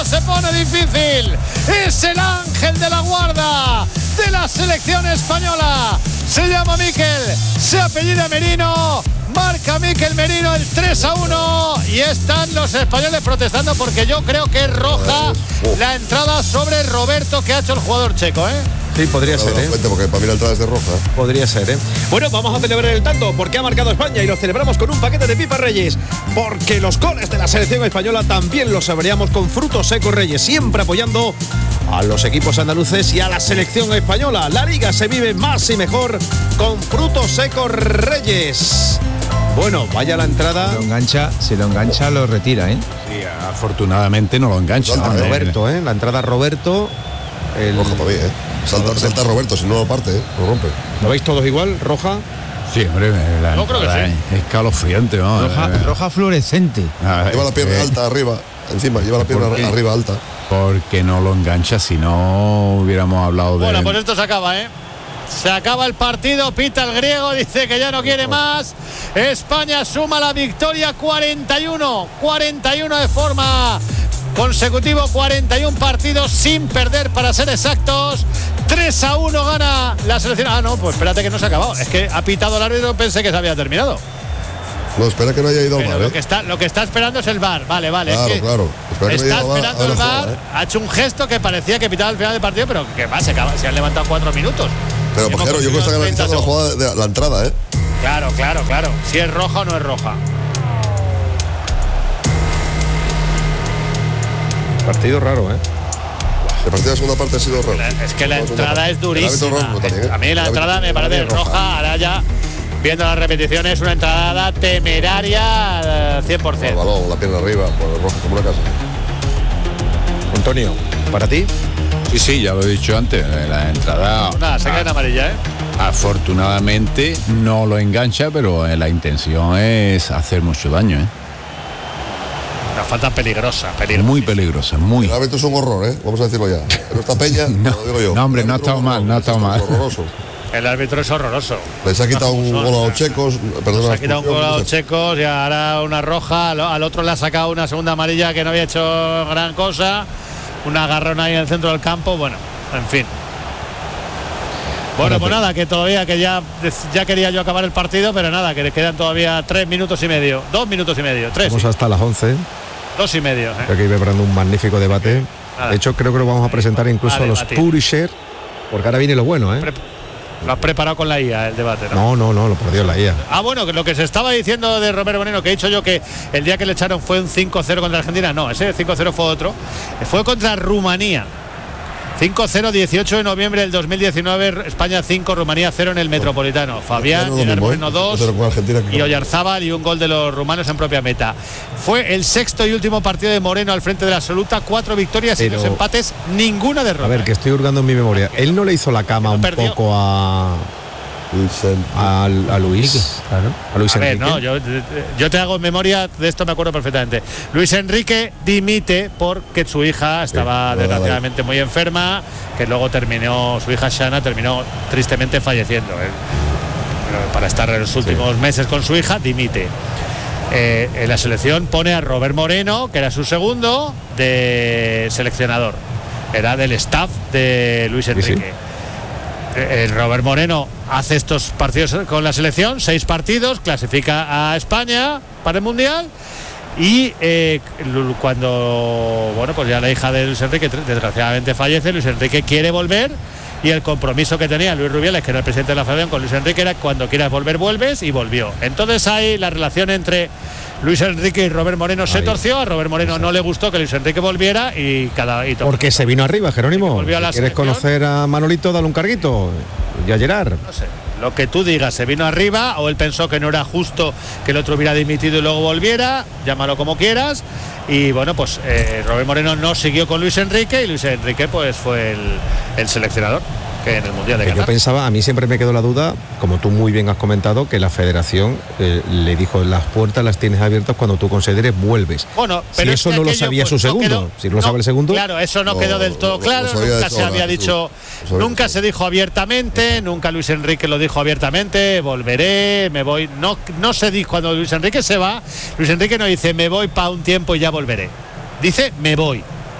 cosa se pone difícil. Es el ángel de la guarda de la selección española. Se llama Mikel, se apellida Merino. Marca Mikel Merino el 3-1 y están los españoles protestando porque yo creo que es roja la entrada sobre Roberto que ha hecho el jugador checo, ¿eh? Sí, podría ser, ¿eh? Porque para mí la entrada es de roja. Podría ser, ¿eh? Bueno, vamos a celebrar el tanto porque ha marcado España y lo celebramos con un paquete de Pipa Reyes. Porque los goles de la selección española también los saboreamos con Frutos Secos Reyes, siempre apoyando a los equipos andaluces y a la selección española. La liga se vive más y mejor con Frutos Secos Reyes. Bueno, vaya la entrada. Si lo engancha, lo retira, ¿eh? Sí, afortunadamente no lo engancha. Roberto, ¿eh? La entrada Roberto. Roja para mí, ¿eh? Salta Roberto, si no lo parte, ¿eh? Lo rompe. ¿Lo veis todos igual? ¿Roja? Sí, hombre, Yo creo que sí. Es escalofriante, ¿no? Roja fluorescente. Lleva la pierna alta arriba, encima, lleva la pierna arriba alta. Porque no lo engancha, si no hubiéramos hablado de... Bueno, pues esto se acaba, ¿eh? Se acaba el partido, pita el griego, dice que ya no quiere más. España suma la victoria 41 de forma consecutiva, 41 partidos sin perder para ser exactos. 3-1 gana la selección. Ah, no, pues espérate que no se ha acabado. Es que ha pitado el árbitro, pensé que se había terminado. No, espera que no haya ido al Pero VAR, lo que está esperando es el VAR. Vale. Claro. Espera Está esperando el VAR. Ha hecho un gesto que parecía que pitaba al final del partido, pero que va, se han levantado 4 minutos. Pero, Pajero, yo creo que está analizando la jugada de la entrada, ¿eh? Claro. Si es roja o no es roja. Partido raro, ¿eh? El partido de la segunda parte ha sido raro. Es que la entrada es durísima. A mí la entrada me parece roja. Ahora ya, viendo las repeticiones, una entrada temeraria al 100%. El balón, la pierna arriba, pues roja como una casa. Antonio, ¿para ti? Sí, ya lo he dicho antes. La entrada... Nada, se cae en amarilla, ¿eh? Afortunadamente no lo engancha, pero la intención es hacer mucho daño, ¿eh? Una falta peligrosa. Muy peligrosa, muy. El árbitro es un horror, ¿eh? Vamos a decirlo ya. En esta peña, lo digo yo. No, hombre, no ha estado mal. Horroroso. El árbitro es horroroso. Les ha quitado un gol a los checos. Les ha quitado un gol a los checos y ahora una roja. Al otro le ha sacado una segunda amarilla que no había hecho gran cosa. Un agarrón ahí en el centro del campo. Bueno, en fin. Bueno, pues nada, que todavía que ya quería yo acabar el partido, pero nada, que le quedan todavía 3 minutos y medio. 2 minutos y medio. 3. Vamos hasta las 11. 2 y medio. Creo que iba preparando un magnífico debate. De hecho, creo que lo vamos a presentar incluso a los Purisher, porque ahora viene lo bueno, ¿eh? Lo has preparado con la IA, el debate, ¿no? No, lo perdió la IA. Bueno, que lo que se estaba diciendo de Roberto Moreno, que he dicho yo que el día que le echaron fue un 5-0 contra Argentina. No, ese 5-0 fue otro. Fue contra Rumanía. 5-0, 18 de noviembre del 2019, España 5, Rumanía 0 en el Metropolitano. Fabián, Gerard Moreno 2 y Oyarzábal y un gol de los rumanos en propia meta. Fue el sexto y último partido de Moreno al frente de la absoluta, 4 victorias y 2 empates, ninguna derrota. A ver, que estoy hurgando en mi memoria. Él no le hizo la cama un poco a Luis, claro. A Luis Enrique. No, yo te hago memoria de esto, me acuerdo perfectamente. Luis Enrique dimite porque su hija estaba desgraciadamente muy enferma, que luego su hija Shana terminó tristemente falleciendo. Para estar en los últimos meses con su hija, dimite. En la selección pone a Robert Moreno, que era su segundo, de seleccionador. Era del staff de Luis Enrique. Sí. Robert Moreno hace estos partidos con la selección, 6 partidos, clasifica a España para el Mundial y cuando pues ya la hija de Luis Enrique desgraciadamente fallece, Luis Enrique quiere volver y el compromiso que tenía Luis Rubiales, que era el presidente de la Federación, con Luis Enrique era: cuando quieras volver, vuelves, y volvió. Entonces ahí la relación entre Luis Enrique y Robert Moreno se torció. A Robert Moreno no le gustó que Luis Enrique volviera porque se vino arriba, Jerónimo. Si ¿quieres conocer a Manolito? Dale un carguito. Y a Gerard. No sé, lo que tú digas, se vino arriba, o él pensó que no era justo que el otro hubiera dimitido y luego volviera, llámalo como quieras. Y bueno, pues Robert Moreno no siguió con Luis Enrique y Luis Enrique pues fue el seleccionador que en el Mundial de Qatar. Yo pensaba, a mí siempre me quedó la duda, como tú muy bien has comentado, que la Federación le dijo: las puertas las tienes abiertas, cuando tú consideres vuelves. Bueno, pero si eso no lo sabía su segundo, si no lo sabe el segundo. Claro, eso no quedó del todo claro, nunca se había dicho, nunca se dijo abiertamente, nunca Luis Enrique lo dijo abiertamente: volveré, me voy. No se dijo. Cuando Luis Enrique se va, Luis Enrique no dice: me voy para un tiempo y ya volveré. Dice: me voy.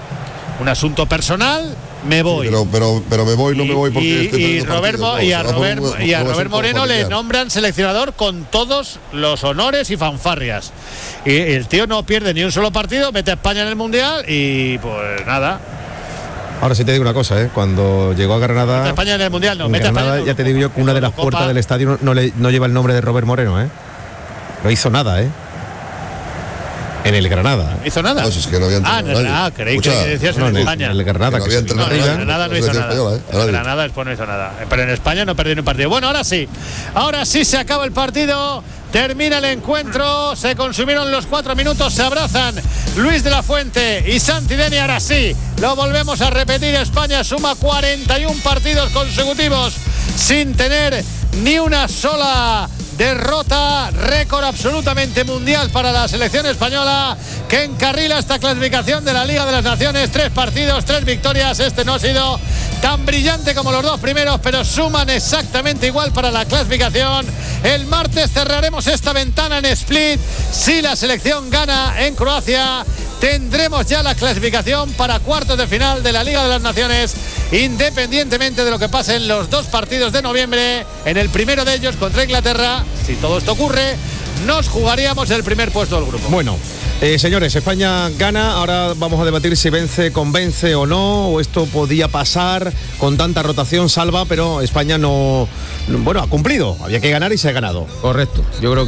un asunto personal, me voy. Sí, pero me voy, no me voy porque a Robert Moreno le nombran seleccionador con todos los honores y fanfarrias. Y el tío no pierde ni un solo partido, mete a España en el Mundial y pues nada. Ahora sí te digo una cosa, cuando llegó a Granada. Mete a España en el Mundial, no. Mete a España, ya te digo yo que una de las puertas del estadio no lleva el nombre de Robert Moreno, No hizo nada, En el Granada. ¿Hizo nada? No, si es que no había entrenado creí que decías en España. En el Granada. No había entrenado en Granada no hizo nada. Española, En Granada después no hizo nada. Pero en España no perdió ni un partido. Bueno, ahora sí se acaba el partido. Termina el encuentro, se consumieron los 4 minutos, se abrazan Luis de la Fuente y Santi Deni. Ahora sí, lo volvemos a repetir, España suma 41 partidos consecutivos sin tener ni una sola derrota, récord absolutamente mundial para la selección española que encarrila esta clasificación de la Liga de las Naciones. 3 partidos, 3 victorias. Este no ha sido tan brillante como los 2 primeros, pero suman exactamente igual para la clasificación. El martes cerraremos esta ventana en Split. Si la selección gana en Croacia, tendremos ya la clasificación para cuartos de final de la Liga de las Naciones, independientemente de lo que pase en los 2 partidos de noviembre. En el primero de ellos contra Inglaterra, si todo esto ocurre, nos jugaríamos el primer puesto del grupo. Bueno, señores, España gana. Ahora vamos a debatir si convence o no, o esto podía pasar con tanta rotación, Salva, pero España no ha cumplido. Había que ganar y se ha ganado. Correcto. Yo creo